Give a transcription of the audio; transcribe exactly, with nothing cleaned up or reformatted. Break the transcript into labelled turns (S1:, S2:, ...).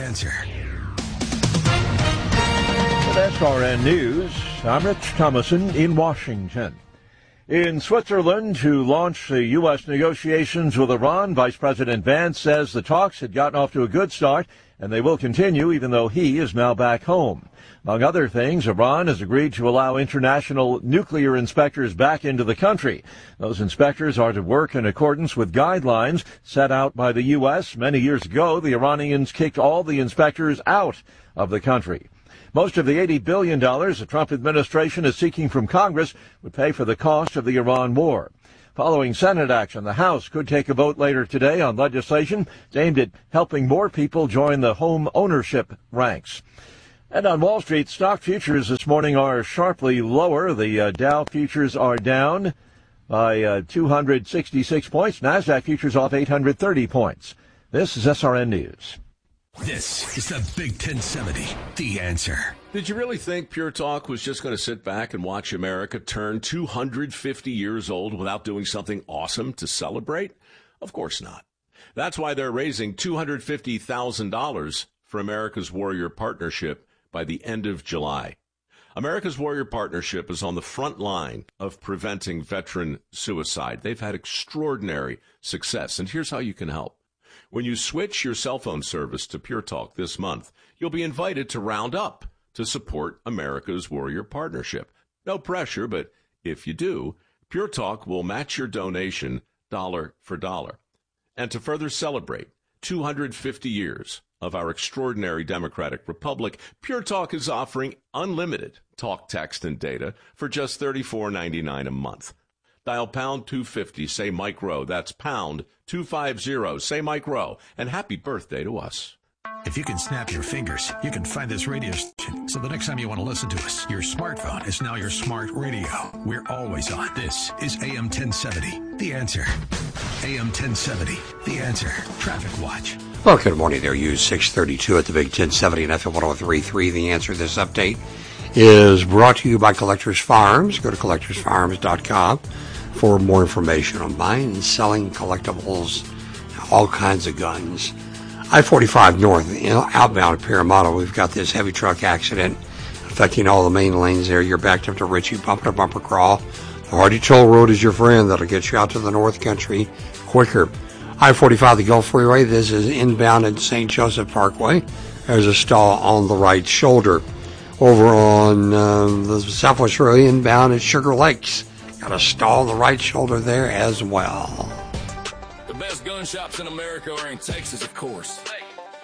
S1: Answer.
S2: With S R N News, I'm Rich Thomason in Washington. In Switzerland, to launch the U S negotiations with Iran, Vice President Vance says the talks had gotten off to a good start, and they will continue even though he is now back home. Among other things, Iran has agreed to allow international nuclear inspectors back into the country. Those inspectors are to work in accordance with guidelines set out by the U S. Many years ago, the Iranians kicked all the inspectors out of the country. Most of the eighty billion dollars the Trump administration is seeking from Congress would pay for the cost of the Iran war. Following Senate action, the House could take a vote later today on legislation aimed at helping more people join the home ownership ranks. And on Wall Street, stock futures this morning are sharply lower. The uh, Dow futures are down by uh, two hundred sixty-six points. NASDAQ futures off eight hundred thirty points. This is S R N News.
S1: This is the Big ten seventy, The Answer.
S3: Did you really think Pure Talk was just going to sit back and watch America turn two hundred fifty years old without doing something awesome to celebrate? Of course not. That's why they're raising two hundred fifty thousand dollars for America's Warrior Partnership by the end of July. America's Warrior Partnership is on the front line of preventing veteran suicide. They've had extraordinary success, and here's how you can help. When you switch your cell phone service to Pure Talk this month, you'll be invited to round up to support America's Warrior Partnership. No pressure, but if you do, Pure Talk will match your donation dollar for dollar. And to further celebrate two hundred fifty years of our extraordinary democratic republic, Pure Talk is offering unlimited talk, text, and data for just thirty-four ninety-nine a month. Dial pound two fifty, say Mike Rowe. That's pound two fifty, say Mike Rowe. And happy birthday to us.
S1: If you can snap your fingers, you can find this radio station. So the next time you want to listen to us, your smartphone is now your smart radio. We're always on. This is A M ten seventy, The Answer. A M ten seventy, The Answer. Traffic Watch.
S4: Well, good morning there. You six thirty-two at the Big ten seventy and F M one oh three point three. The Answer. This update is brought to you by Collectors Farms. Go to collectors farms dot com for more information on buying and selling collectibles, all kinds of guns. I forty-five North, outbound Parramatta, we've got this heavy truck accident affecting all the main lanes there. You're backed up to Ritchie, bumper to bumper crawl. The Hardy Toll Road is your friend. That'll get you out to the North Country quicker. I forty-five, the Gulf Freeway, this is inbound at Saint Joseph Parkway. There's a stall on the right shoulder. Over on uh, the Southwest Road, inbound at Sugar Lakes. Got a stall on the right shoulder there as well.
S5: The best gun shops in America are in Texas, of course.